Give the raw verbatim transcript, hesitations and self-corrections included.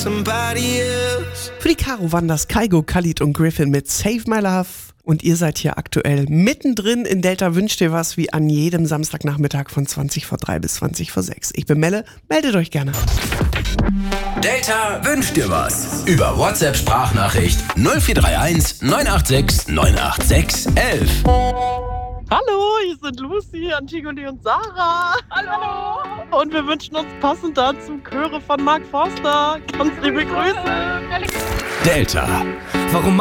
Für die Caro waren das Kygo, Khalid und Griffin mit Save My Love. Und ihr seid hier aktuell mittendrin in Delta Wünscht dir was, wie an jedem Samstagnachmittag von zwanzig vor drei bis zwanzig vor sechs. Ich bin Melle, meldet euch gerne. Delta wünscht dir was. Über WhatsApp-Sprachnachricht null vier drei eins neun acht sechs neun acht sechs eins eins. Hallo, hier sind Lucy, Antigone und Sarah. Hallo. Und wir wünschen uns passend dazu Chöre von Mark Forster. Ganz liebe Grüße. Delta. Warum